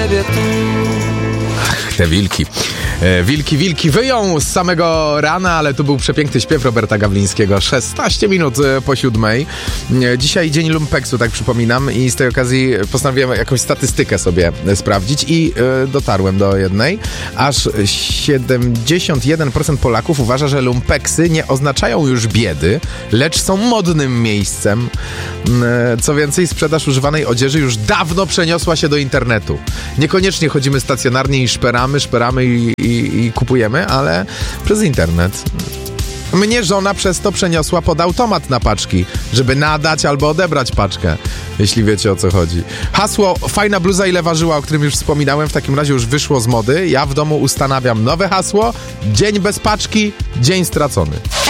ciebie tu. Te wilki. Wilki wyją z samego rana, ale to był przepiękny śpiew Roberta Gawlińskiego. 16 minut po 7. Dzisiaj dzień lumpeksu, tak przypominam, i z tej okazji postanowiłem jakąś statystykę sobie sprawdzić i dotarłem do jednej. Aż 71% Polaków uważa, że lumpeksy nie oznaczają już biedy, lecz są modnym miejscem. Co więcej, sprzedaż używanej odzieży już dawno przeniosła się do internetu. Niekoniecznie chodzimy stacjonarnie i szperamy i kupujemy, ale przez internet. Mnie żona przez to przeniosła pod automat na paczki, żeby nadać albo odebrać paczkę, jeśli wiecie, o co chodzi. Hasło fajna bluza ile ważyła, o którym już wspominałem, w takim razie już wyszło z mody. Ja w domu ustanawiam nowe hasło: dzień bez paczki, dzień stracony.